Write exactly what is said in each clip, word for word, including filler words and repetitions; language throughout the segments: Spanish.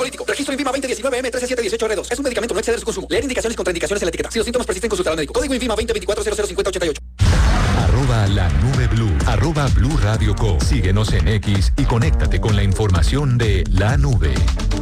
ansiolítico. Registro INVIMA veinte diecinueve M trece siete dieciocho R dos. Es un medicamento, no exceder su consumo. Leer indicaciones y contraindicaciones en la etiqueta. Si los síntomas persisten, consultar al médico. Código INVIMA veinte veinticuatro cero cero cincuenta ochenta y ocho. Arroba la nube blue. Arroba Blue Radio Co. Síguenos en X y conéctate con la información de la nube.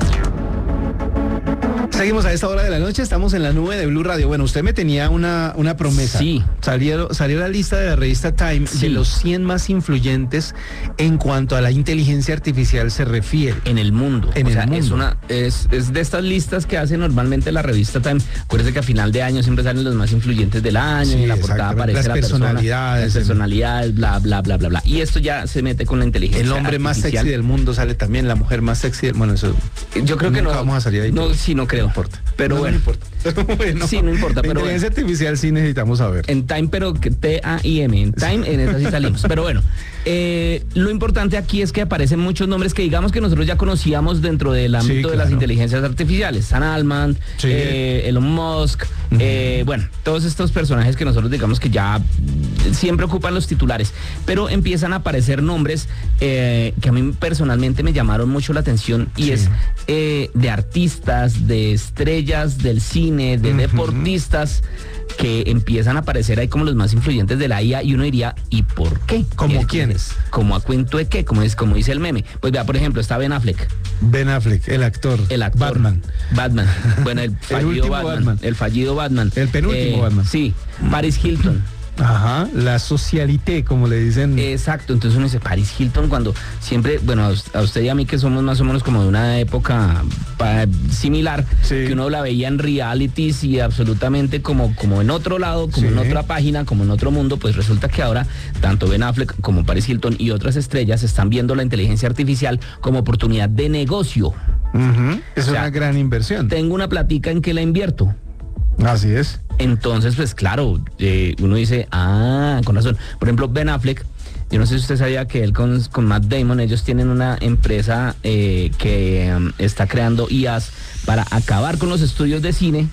Seguimos a esta hora de la noche, estamos en la nube de Blue Radio. Bueno, usted me tenía una, una promesa. Sí. Salió, salió la lista de la revista Time Sí. de los cien más influyentes en cuanto a la inteligencia artificial se refiere. En el mundo. En o el sea, mundo. es una, es, es de estas listas que hace normalmente la revista Time. Acuérdese que a final de año siempre salen los más influyentes del año, Sí, y en la portada exactamente. aparece Las la persona, personalidades, las personalidades, bla, bla, bla, bla, bla. Y esto ya se mete con la inteligencia El hombre más artificial. sexy del mundo sale también, la mujer más sexy del Bueno, eso. Yo creo que nunca no. vamos a salir ahí. No, pero sí, no creo. No importa. Pero No, bueno. no importa. Pero bueno. Sí, no importa, La pero inteligencia artificial sí necesitamos saber. En Time, pero que T A I M, en Time, en esa sí salimos. Pero bueno, eh, lo importante aquí es que aparecen muchos nombres que digamos que nosotros ya conocíamos dentro del ámbito Sí, de claro. las inteligencias artificiales. Sam Altman, Sí. eh, Elon Musk, Uh-huh. eh, bueno, todos estos personajes que nosotros digamos que ya mm, siempre ocupan los titulares. Pero empiezan a aparecer nombres eh, que a mí personalmente me llamaron mucho la atención y Sí. es eh, de artistas, de estrellas del cine, de Ujú. deportistas que empiezan a aparecer ahí como los más influyentes de la I A y uno diría, ¿y por qué? ¿Cómo Eh, quiénes? ¿Como a cuento de qué? Como, es, como dice el meme. Pues vea, por ejemplo, está Ben Affleck, Ben Affleck, el actor. el actor. Batman. Batman. Bueno, el fallido último Batman, Batman. El fallido Batman. El penúltimo Batman. Sí, Paris Hilton. Ajá, la socialité, como le dicen. Exacto, entonces uno dice Paris Hilton cuando siempre, bueno, a us- a usted y a mí que somos más o menos como de una época pa- similar, Sí. que uno la veía en realities y absolutamente como, como en otro lado, como Sí. en otra página, como en otro mundo, pues resulta que ahora tanto Ben Affleck como Paris Hilton y otras estrellas están viendo la inteligencia artificial como oportunidad de negocio. Ujú, Es O sea, una gran inversión. Tengo una platica en que la invierto. Así es. Entonces, pues claro, eh, uno dice, ah, con razón. Por ejemplo, Ben Affleck, yo no sé si usted sabía que él con, con Matt Damon, ellos tienen una empresa eh, que um, está creando I As para acabar con los estudios de cine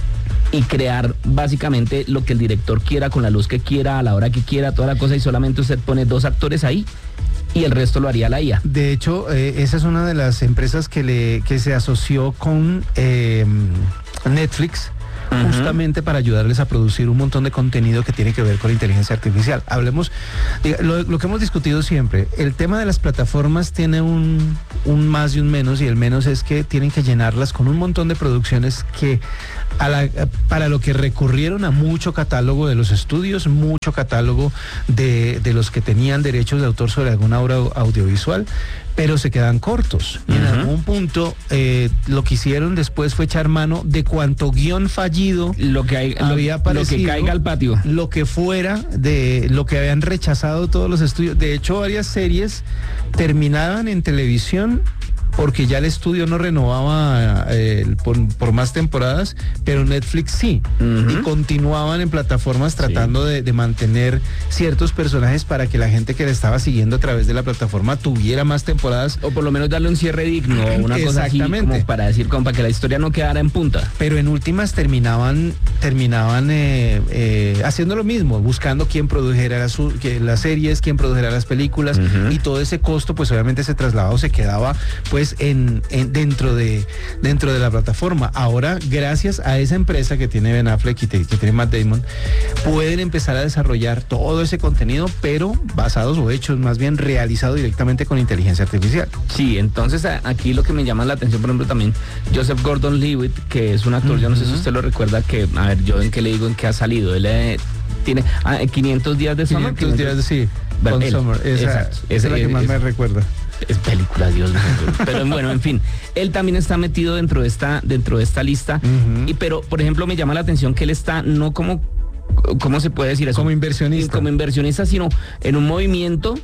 y crear básicamente lo que el director quiera, con la luz que quiera, a la hora que quiera, toda la cosa, y solamente usted pone dos actores ahí y el resto lo haría la I A. De hecho, eh, esa es una de las empresas que le que se asoció con eh, Netflix. Ujú. Justamente para ayudarles a producir un montón de contenido que tiene que ver con la inteligencia artificial. Hablemos, diga, lo, lo que hemos discutido siempre, el tema de las plataformas tiene un, un más y un menos, y el menos es que tienen que llenarlas con un montón de producciones que a la, para lo que recurrieron a mucho catálogo de los estudios, mucho catálogo de, de los que tenían derechos de autor sobre alguna obra audiovisual, pero se quedan cortos. Y en Ujú. algún punto eh, lo que hicieron después fue echar mano de cuanto guión fallido Lo que, hay, lo, había lo aparecido, que caiga al patio. lo que fuera de lo que habían rechazado todos los estudios. De hecho, varias series terminaban en televisión porque ya el estudio no renovaba eh, por, por más temporadas, pero Netflix sí. Ujú. Y continuaban en plataformas tratando de, de mantener ciertos personajes para que la gente que le estaba siguiendo a través de la plataforma tuviera más temporadas. O por lo menos darle un cierre digno, una cosa así Exactamente. como para decir, como para que la historia no quedara en punta. Pero en últimas terminaban terminaban eh, eh, haciendo lo mismo, buscando quién produjera las, su- que las series, quién produjera las películas, Ujú. y todo ese costo pues obviamente ese traslado se quedaba pues en, en- dentro de dentro de la plataforma. Ahora, gracias a esa empresa que tiene Ben Affleck y te- que tiene Matt Damon, pueden empezar a desarrollar todo ese contenido, pero basados o hechos más bien realizado directamente con inteligencia artificial. Sí, entonces a- aquí lo que me llama la atención, por ejemplo, también Joseph Gordon-Levitt, que es un actor, yo no sé si usted lo recuerda, que, a ver, yo en qué le digo en qué ha salido, él eh, tiene ah, quinientos días de Summer. quinientos días de sí, Bueno, con él, Summer. Esa, exacto, esa ese- es la que más es- me recuerda. Es película, Dios mío. Pero bueno, en fin, él también está metido dentro de esta, dentro de esta lista. Ujú. Y pero, por ejemplo, me llama la atención que él está no como, ¿cómo se puede decir eso? Como inversionista. Como inversionista, sino en un movimiento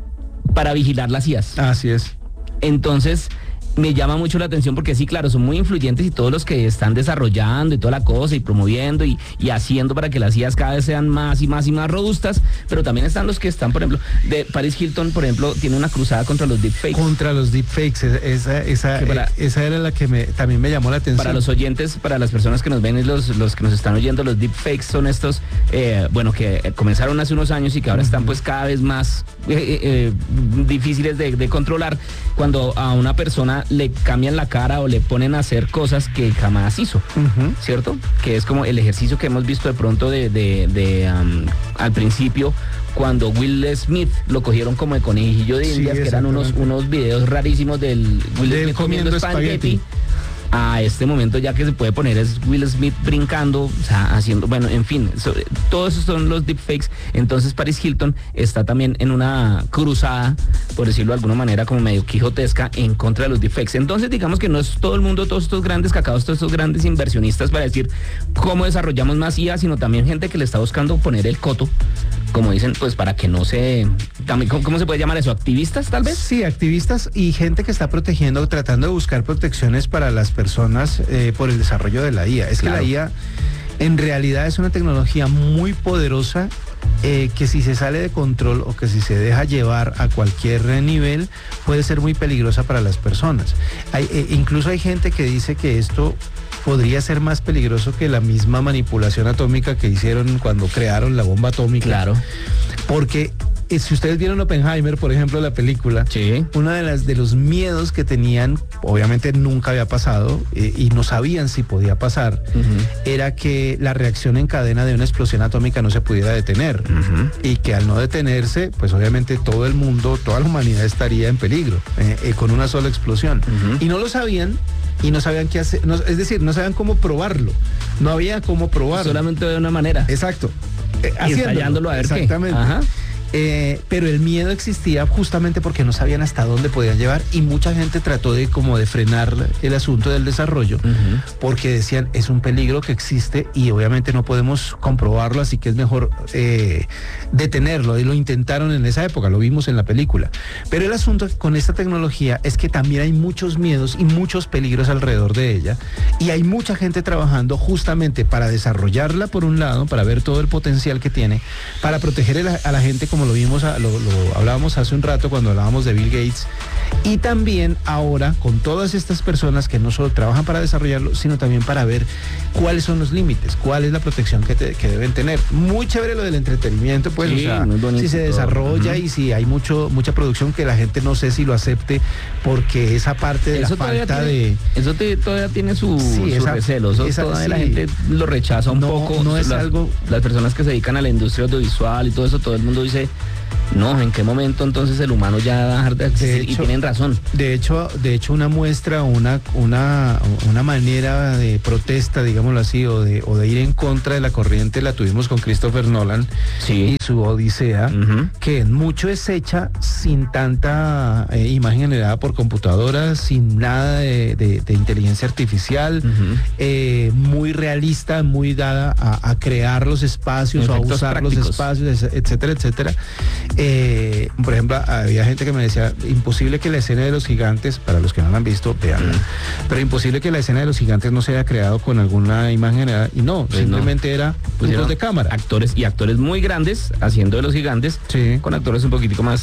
para vigilar las I As. Así es. Entonces, me llama mucho la atención porque sí, claro, son muy influyentes y todos los que están desarrollando y toda la cosa y promoviendo y, y haciendo para que las I As cada vez sean más y más y más robustas, pero también están los que están, por ejemplo, de Paris Hilton, por ejemplo, tiene una cruzada contra los deepfakes. Contra los deepfakes, esa, esa, Que para- eh, esa era la que me, también me llamó la atención. Para los oyentes, para las personas que nos ven y los, los que nos están oyendo, los deepfakes son estos, eh, bueno, que eh, comenzaron hace unos años y que ahora están pues cada vez más eh, eh, eh, difíciles de, de controlar, cuando a una persona persona le cambian la cara o le ponen a hacer cosas que jamás hizo, Ujú. ¿cierto? Que es como el ejercicio que hemos visto de pronto de, de, de um, al principio, cuando Will Smith lo cogieron como de conejillo de Sí, indias, que eran unos, exactamente. unos videos rarísimos del Will De él Smith comiendo comiendo espagueti. espagueti. A este momento ya que se puede poner es Will Smith brincando, o sea, haciendo, bueno, en fin, so, todos esos son los deepfakes. Entonces Paris Hilton está también en una cruzada, por decirlo de alguna manera, como medio quijotesca, en contra de los deepfakes. Entonces digamos que no es todo el mundo, todos estos grandes cacaos, todos estos grandes inversionistas para decir cómo desarrollamos más I A, sino también gente que le está buscando poner el coto, como dicen, pues para que no se, también, ¿cómo, cómo se puede llamar eso? ¿Activistas tal vez? Sí, activistas y gente que está protegiendo, tratando de buscar protecciones para las personas eh, por el desarrollo de la I A. Es Claro. que la I A en realidad es una tecnología muy poderosa eh, que si se sale de control o que si se deja llevar a cualquier nivel puede ser muy peligrosa para las personas. Hay, eh, incluso hay gente que dice que esto podría ser más peligroso que la misma manipulación atómica que hicieron cuando crearon la bomba atómica. Claro. Porque eh, si ustedes vieron Oppenheimer, por ejemplo, la película, Sí. uno de las de los miedos que tenían, obviamente nunca había pasado eh, y no sabían si podía pasar, Ujú. era que la reacción en cadena de una explosión atómica no se pudiera detener. Ujú. Y que al no detenerse, pues obviamente todo el mundo, toda la humanidad estaría en peligro eh, eh, con una sola explosión. Ujú. Y no lo sabían y no sabían qué hacer, no, es decir, no sabían cómo probarlo. No había cómo probarlo. Solamente de una manera. Exacto. Eh, Y ensayándolo a ver qué. Exactamente. Ajá. Eh, pero el miedo existía justamente porque no sabían hasta dónde podían llevar y mucha gente trató de como de frenar el asunto del desarrollo Ujú. porque decían es un peligro que existe y obviamente no podemos comprobarlo, así que es mejor eh, detenerlo, y lo intentaron en esa época, lo vimos en la película. Pero el asunto con esta tecnología es que también hay muchos miedos y muchos peligros alrededor de ella y hay mucha gente trabajando justamente para desarrollarla por un lado, para ver todo el potencial que tiene, para proteger a la, a la gente, como lo vimos, a- lo, lo hablábamos hace un rato cuando hablábamos de Bill Gates, y también ahora con todas estas personas que no solo trabajan para desarrollarlo, sino también para ver cuáles son los límites, cuál es la protección que, te- que deben tener. Muy chévere lo del entretenimiento, pues, Sí, o sea, muy bonito si se todo. desarrolla Ujú. y si hay mucho mucha producción que la gente no sé si lo acepte, porque esa parte de Eso la todavía falta tiene, de... eso te- todavía tiene su, Sí, su esa- recelo. Eso esa- toda la sí. gente lo rechaza un No, poco. no es las, algo- las personas que se dedican a la industria audiovisual y todo eso, todo el mundo dice, no, ¿en qué momento entonces el humano ya va a dejar de existir? Y hecho- tienen razón. De hecho, de hecho una muestra, una, una, una manera de protesta, digámoslo así, o de, o de ir en contra de la corriente la tuvimos con Christopher Nolan Sí. y su Odisea, Ujú. que en mucho es hecha sin tanta eh, imagen generada por computadoras, sin nada de, de- de inteligencia artificial, Ujú. eh, muy realista, muy dada a, a crear los espacios o a Efectos usar los prácticos. espacios, etcétera, etcétera. Eh, por ejemplo, había gente que me decía, imposible que la escena de los gigantes, para los que no la han visto, veanla, pero imposible que la escena de los gigantes no se haya creado con alguna imagen generada, y no, Pues simplemente era Pusieron puntos de cámara. Actores y actores muy grandes haciendo de los gigantes, Sí. con actores un poquitico más